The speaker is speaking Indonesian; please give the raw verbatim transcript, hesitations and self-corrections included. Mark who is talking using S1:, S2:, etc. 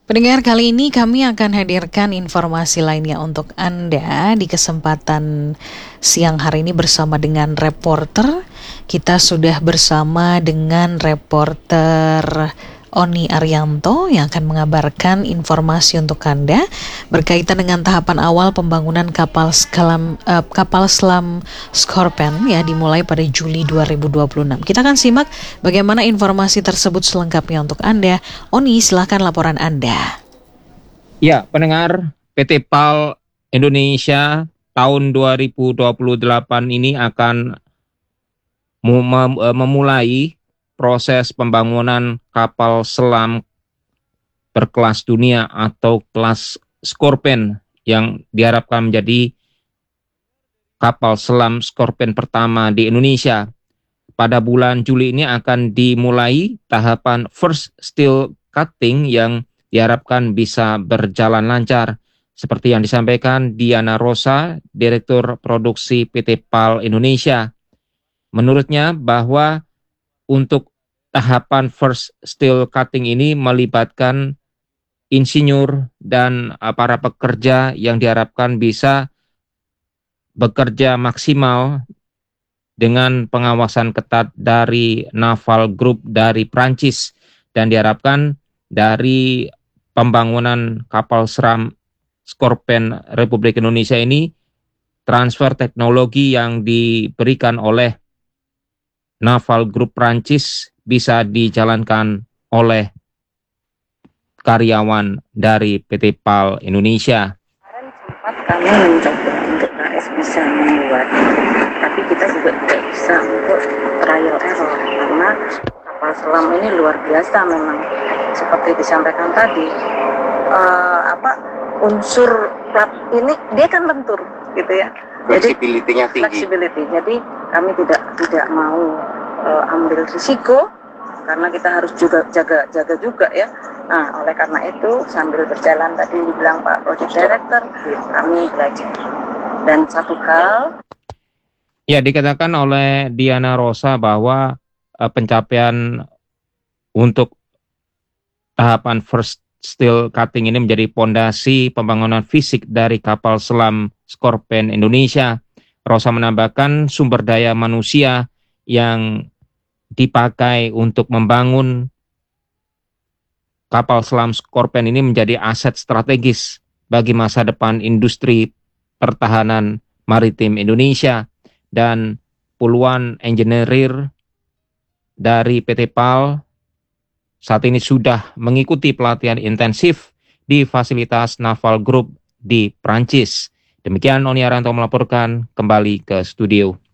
S1: Pendengar, kali ini kami akan hadirkan informasi lainnya untuk Anda di kesempatan siang hari ini bersama dengan reporter. Kita sudah bersama dengan reporter Oni Arianto yang akan mengabarkan informasi untuk Anda berkaitan dengan tahapan awal pembangunan kapal selam uh, kapal selam Scorpion ya dimulai pada Juli dua ribu dua puluh enam. Kita akan simak bagaimana informasi tersebut selengkapnya untuk Anda. Oni, silakan laporan Anda.
S2: Ya, pendengar, P T PAL Indonesia tahun dua ribu dua puluh delapan ini akan mem- memulai proses pembangunan kapal selam berkelas dunia atau kelas Scorpion yang diharapkan menjadi kapal selam Scorpion pertama di Indonesia. Pada bulan Juli ini akan dimulai tahapan first steel cutting yang diharapkan bisa berjalan lancar. Seperti yang disampaikan Diana Rosa, Direktur Produksi P T PAL Indonesia. Menurutnya bahwa untuk tahapan first steel cutting ini melibatkan insinyur dan para pekerja yang diharapkan bisa bekerja maksimal dengan pengawasan ketat dari Naval Group dari Prancis, dan diharapkan dari pembangunan kapal selam Scorpion Republik Indonesia ini transfer teknologi yang diberikan oleh Naval Group Prancis bisa dijalankan oleh karyawan dari P T PAL Indonesia.
S3: Kemarin sempat kami mencoba untuk K S bisa membuat, tapi kita juga tidak bisa untuk trial error karena kapal selam ini luar biasa memang. Seperti disampaikan tadi, uh, apa unsur plat ini dia kan lentur gitu ya.
S4: Fleksibilitinya tinggi.
S3: Flexibility. Jadi kami tidak tidak mau uh, ambil risiko karena kita harus juga jaga jaga juga ya. Nah, oleh karena itu sambil berjalan tadi dibilang Pak Project Director, kami belajar. Dan satu hal,
S2: ya, dikatakan oleh Diana Rosa bahwa uh, pencapaian untuk tahapan first steel cutting ini menjadi pondasi pembangunan fisik dari kapal selam Scorpion Indonesia. Rosa menambahkan sumber daya manusia yang dipakai untuk membangun kapal selam Scorpion ini menjadi aset strategis bagi masa depan industri pertahanan maritim Indonesia, dan puluhan engineer dari P T PAL saat ini sudah mengikuti pelatihan intensif di fasilitas Naval Group di Prancis. Demikian Oni Arianto melaporkan, kembali ke studio.